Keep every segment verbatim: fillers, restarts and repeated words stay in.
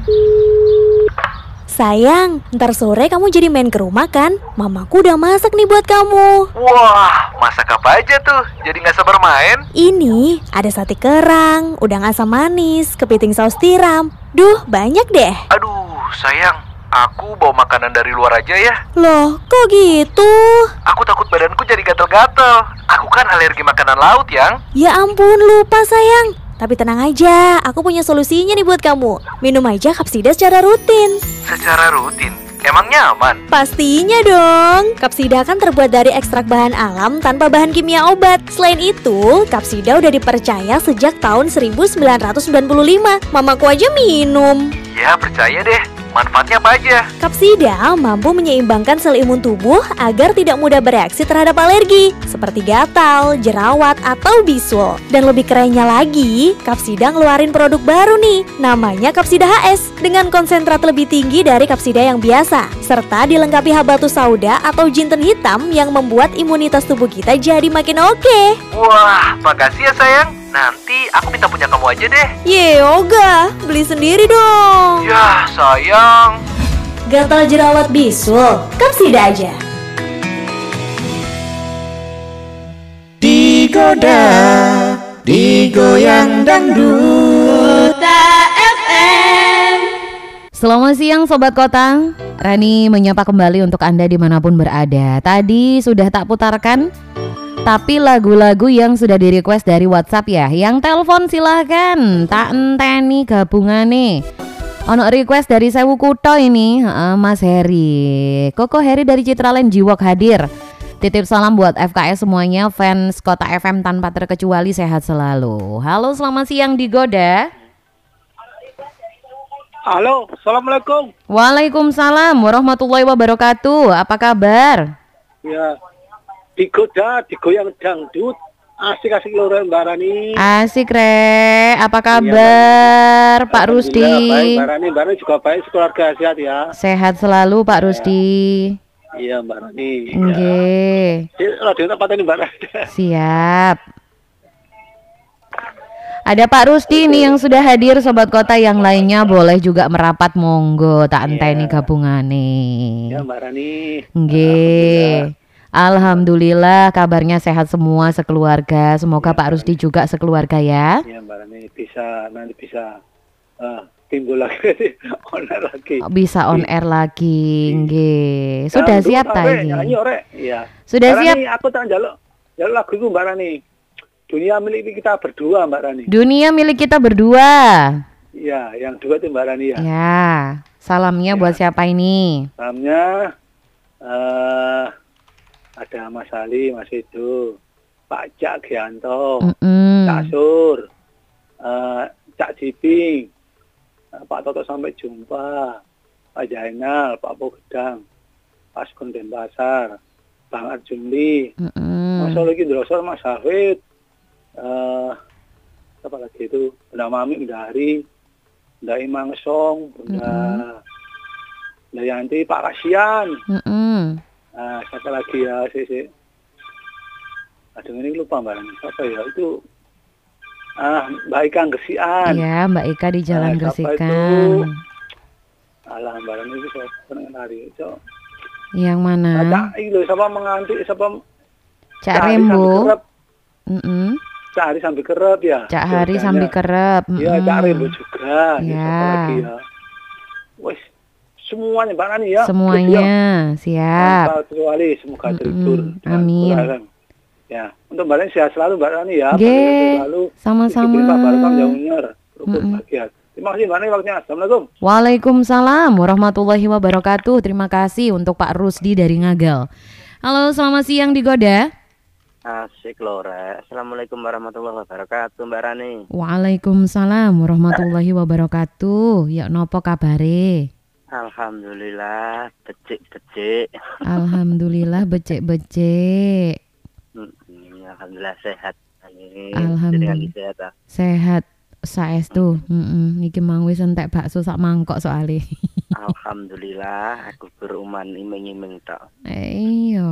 Sayang, ntar sore kamu jadi main ke rumah kan? Mamaku udah masak nih buat kamu. Wah, masak apa aja tuh? Jadi gak sabar main? Ini ada sate kerang, udang asam manis, kepiting saus tiram. Duh, banyak deh. Aduh, sayang, aku bawa makanan dari luar aja ya. Loh, kok gitu? Aku takut badanku jadi gatel-gatel. Aku kan alergi makanan laut, Yang. Ya ampun, lupa sayang. Tapi tenang aja, aku punya solusinya nih buat kamu. Minum aja Kapsida secara rutin. Secara rutin? Emangnya aman? Pastinya dong. Kapsida kan terbuat dari ekstrak bahan alam tanpa bahan kimia obat. Selain itu, Kapsida udah dipercaya sejak tahun seribu sembilan ratus sembilan puluh lima. Mamaku aja minum. Ya, percaya deh. Manfaatnya apa aja? Kapsida mampu menyeimbangkan sel imun tubuh agar tidak mudah bereaksi terhadap alergi, seperti gatal, jerawat, atau bisul. Dan lebih kerennya lagi, Kapsida ngeluarin produk baru nih, namanya Kapsida H S, dengan konsentrat lebih tinggi dari Kapsida yang biasa, serta dilengkapi habatus sauda atau jinten hitam yang membuat imunitas tubuh kita jadi makin oke. Wah, makasih ya sayang. Nanti aku minta punya kamu aja deh. Yoga, beli sendiri dong. Yah, sayang. Gatal jerawat bisul, Kapsida aja. Digoda, digoyang dangdut. Kota F M. Selamat siang Sobat Kota. Rani menyapa kembali untuk Anda dimanapun berada. Tadi sudah tak putarkan, tapi lagu-lagu yang sudah di request dari WhatsApp ya. Yang telepon silahkan, tak enteni gabungane. Ono request dari Sewu Kuto ini, uh, Mas Heri. Koko Heri dari Citraland Jiwok hadir. Titip salam buat F K S semuanya, fans Kota F M tanpa terkecuali, sehat selalu. Halo, selamat siang Digoda. Halo, assalamualaikum. Waalaikumsalam warahmatullahi wabarakatuh. Apa kabar? Ya, digoda, digoyang dangdut. Asik-asik lho Mbak Rani. Asik Re, apa kabar ya, Pak Rusdi? Baik Mbak Rani, Mbak Rani juga baik, keluarga sehat ya. Sehat selalu Pak ya. Rusdi. Iya Mbak Rani. Nggih. Ya. Radio tempat ini Mbak Rani. Siap. Ada Pak Rusdi nih yang sudah hadir, Sobat Kota yang lainnya boleh juga merapat, monggo tak enteni ya. gabungane. Ya Mbak Rani. Nggih. Alhamdulillah kabarnya sehat semua sekeluarga. Semoga ya, Pak Rusdi juga sekeluarga ya. Iya Mbak Rani, bisa nanti bisa uh, timbul lagi on air lagi. Bisa on air lagi, nggih. Sudah ya, siap ta iki? Iya. Sudah Mbak siap. Rani, aku tak njaluk njaluk lagu itu Mbak Rani. Dunia milik kita berdua Mbak Rani. Dunia milik kita berdua. Iya, yang dua itu Mbak Rani ya. Ya. Salamnya ya. Buat siapa ini? Salamnya uh, ada Mas Ali, Mas Edo, Pak Cak Gianto, mm-hmm. Cak Sur, uh, Cak Jiping, uh, Pak Toto sampai jumpa, Pak Jainal, Pak Pogedang, Pak Sukun Denpasar, Bang Arjunli, mm-hmm. Mas Olegi Drosor, Mas Hafid, uh, apa lagi itu, Bunda Mami, Bunda Hari, Bunda Imang Song, Bunda, mm-hmm. Bunda Yanti, Pak Kasian. Mm-hmm. Nah, siapa lagi ya, si, si. Aduh ini lupa Mbak Rani, siapa ya, itu ah, Mbak Ika Gesian. Iya, Mbak Ika di Jalan nah, Gresikan. Alah, Mbak Rani itu saya pernah nari. So, yang mana? Nah, itu siapa menganti, siapa Cak Rembo. Mm-hmm. Cak Hari sambil kerep ya. Cak Hari sambil kerep. Iya, mm-hmm. Cak Rembo juga. Iya. Siapa lagi ya? Wes. Semuanya Mbak Rani ya. Semuanya siap. Tanpa kecuali semoga terhibur. Mm-hmm. Amin. Kurang. Ya, untuk Mbak Rani sehat selalu Mbak Rani ya. Selalu. Sama-sama. Mm-hmm. Terima kasih Mbak Rani waktunya. Assalamualaikum. Waalaikumsalam warahmatullahi wabarakatuh. Terima kasih untuk Pak Rusdi dari Ngagel. Halo, selamat siang Digoda. Asik Lore. Assalamualaikum warahmatullahi wabarakatuh Mbak Rani. Waalaikumsalam warahmatullahi wabarakatuh. Ya nopo kabare? Alhamdulillah, becik-becik. Alhamdulillah, becik-becik. Hmm, Alhamdulillah sehat. Alhamdulillah sehat. Sehat, saestu. Heeh, niki mang wis entek bakso sak mangkok soalé. Alhamdulillah, aku beruman iming-iming tok. Iya.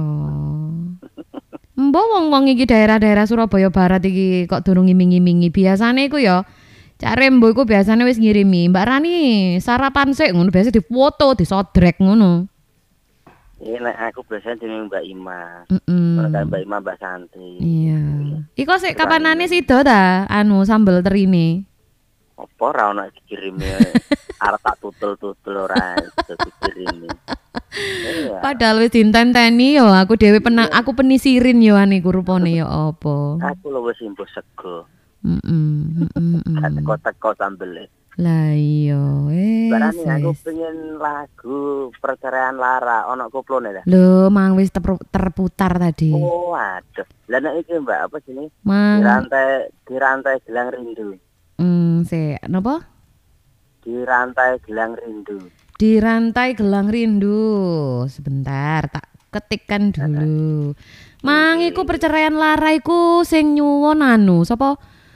Mbok wong-wong iki daerah-daerah Surabaya Barat iki kok durung iming-imingi. Biasane iku ya Cak Rembo iku biasane wis ngirimi, Mbak Rani sarapan sik ngono biasa difoto, disodrek ngono. Iya, nek aku biasanya jeneng Mbak Ima. Heeh. Kalau Mbak Ima Mbak Santi. Iya. Iko sik kapanane sida ta anu sambel terine. Apa ora ono dikirimi arep tak tutul-tutul ora iso dikirimi. Iya. Padahal wis dintenteni yo aku dhewe pena aku penisirin yo aniku rupane yo apa. Aku lho wis imbuh sego. Heeh. Heeh. Kan teko-teko sambel. Lah iya wis. Barane aku wis. pengen lagu perceraian Lara ono koplone ta. Lho mang wis ter- terputar tadi. Oh, aduh. Lah nek iki Mbak apa sini? Mang Dirantai dirantai gelang rindu. hmm sik napa? Dirantai gelang rindu. Dirantai gelang rindu. Sebentar, tak ketikkan dulu. Mang iku perceraian Lara iku sing nyuwun anu sapa?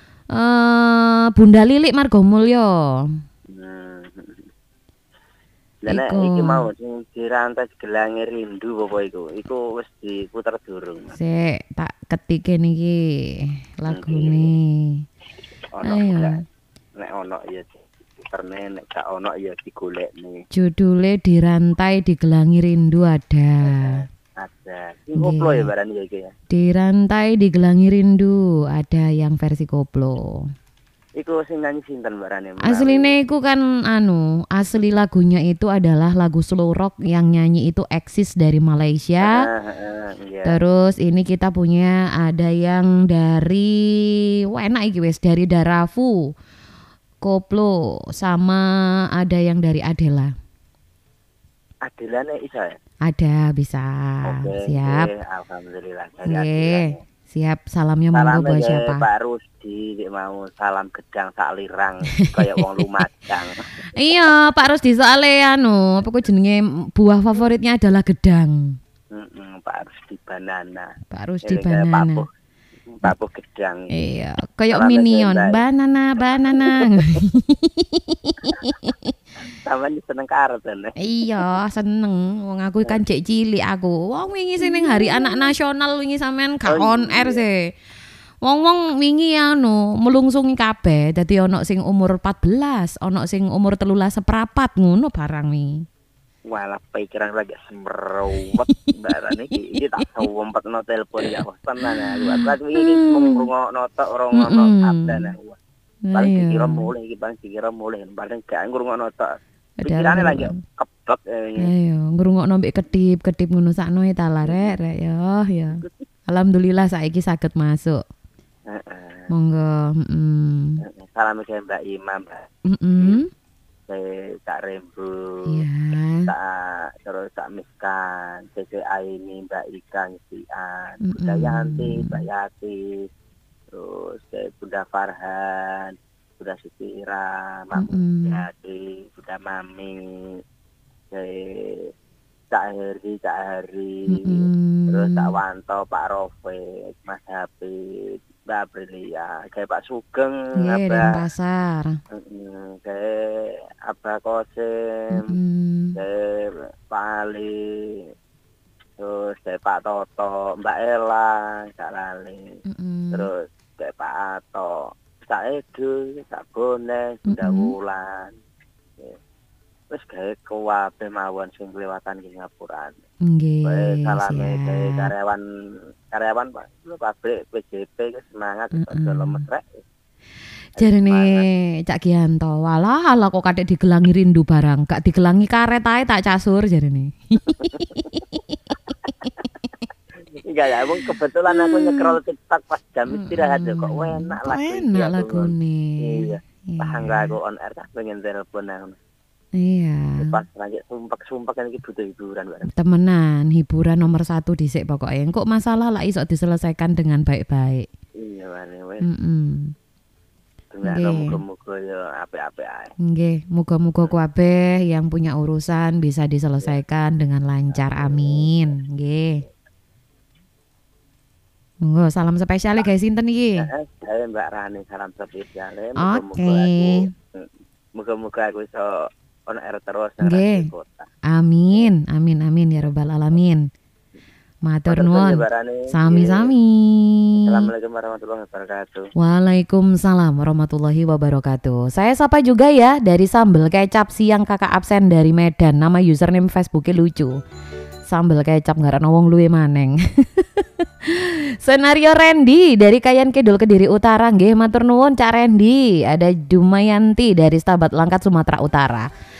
Eh Bunda Lilik Margomulyo. Hmm. Lah nek Iku. iki mau sing dirantai gelang rindu apa iku? Iku wis diputer durung. Sik, tak ketike niki lagune. Ono Ayo. gak? Nek ono ya diputerne, nek gak ono ya digolekne. Judule Dirantai Digelangi Rindu ada. Ada. Sing koplo ya barani iki ya. Dirantai Digelangi Rindu ada yang versi koplo. Iku sing nyanyi sinten barani? Asline iku kan anu, asli lagunya itu adalah lagu slow rock yang nyanyi itu Eksis dari Malaysia. Heeh, iya. Terus ini kita punya ada yang dari wah enak iki wis dari Darafu, Koplo sama ada yang dari Adela. Adilane isa ya? Ada bisa. Oke, Siap. oke, alhamdulillah. Dari Oke. Adilane. Siap. Salamnya monggo Salamnya buat ke siapa? Pak Rusdi, dia mau salam gedang sak lirang kayak wong Lumajang. Iya, Pak Rusdi soalnya anu, apa kok jenenge buah favoritnya adalah gedang. Heeh, Pak Rusdi banana. Pak Rusdi Ini kayak banana. papuh, papuh gedang. Iya, kayak Salamnya minion, Mbak. banana, banana. Sampeyan seneng karo tenan. Iya, seneng. Wong aku kan cek cilik aku. Wong wingi sing ning Hari Anak Nasional wingi sampean gak Oh, on air iya. sih. Wong-wong wingi anu melungsungi kabeh. Dadi ono sing umur empat belas, ono sing umur telulas seprapat ngono barang wi. Walah pikiran lagi semrowet barane iki iki tak sompetno telepon ya wis tenan aku. Aku iki mung ngrungokno tok ora ngono Mm-mm. abdan aku. Paling Iya. dikira mulih iki paling dikira mulih paling gak ngrungokno tok. Padahal Pikirane lagi ngrungokno. kebek eh. Ayo, ngrungokno mbek ketip-ketip ngono sakno ta lah rek, rek ya, ya. Alhamdulillah saiki saged masuk. Heeh. Monggo, heeh. Salam ke Mbak Imam, Mbak. Heeh. Ke Kak Rembo. Iya. Kak terus Kak Miskan, C C Aini, Mbak Ikan, Sian, Mm-mm. Bunda Yanti, Mbak Yati, terus ke Bunda Farhan, Bunda Sitira, Mak Mm-mm. Yati, Bunda Mami, ke Kak Heri, Kak Hari, Mm-mm. terus Kak Wanto, Pak Rofik, Mas Habib, Mbak Aprilia, kayak Pak Sugeng, Nggih, Abah, dan pasar. mm, kayak Abah Kosim, Mm-mm. kayak Pak Ali, terus kayak Pak Toto, Mbak Ella, Kak Lali, Mm-mm. terus kayak Pak Ato, Kak Edu, Kak Bones, Bunda Mm-mm. Wulan, ya. Terus kayak kuwabe mawon sing kelewatan di Singapura. Nggih, Baik, salame dari siap. karyawan karyawan Pak, lu pabrik P J P ke semangat Mm-mm. kok lemes rek. Jarene Cak Gianto, walah ala kok kadek digelangi rindu barang, gak digelangi karet ae tak casur jarene. Enggak ya, emang kebetulan aku nyekrol TikTok pas jam istirahat ya, kok enak Kok lagu iki enak aku. lagune. Iya. Iya. Tangga aku on air tak pengen telepon aku. Iya. Pas lanjut sumpek-sumpek kan iki butuh hiburan, Pak. Temenan, hiburan nomor satu dhisik pokoknya. Kok masalah lah iso diselesaikan dengan baik-baik. Iya, Wane wes. Mm-mm. Dungakno Nggih. muga-muga ya apik-apik ae. Nggih, muga-muga kabeh yang punya urusan bisa diselesaikan dengan lancar. Amin. Nggih. Monggo salam spesial guys sinten iki? Heeh, saya Mbak Rani salam spesial. Oke. Muga-muga aku iso on air terus nang Nggih. Radio Kota. Amin. Amin amin ya rabbal alamin. Matur nuwun. Sami-sami. Assalamualaikum warahmatullahi wabarakatuh. Waalaikumsalam warahmatullahi wabarakatuh. Saya sapa juga ya dari Sambel Kecap siang kakak absen dari Medan. Nama username Facebooknya lucu. Sambel Kecap ngarana wong luwe maneng. Senario Randy dari Kayan Kidul Kediri Utara. Nggih matur nuwun Cak Randy. Ada Dumayanti dari Stabat Langkat Sumatera Utara.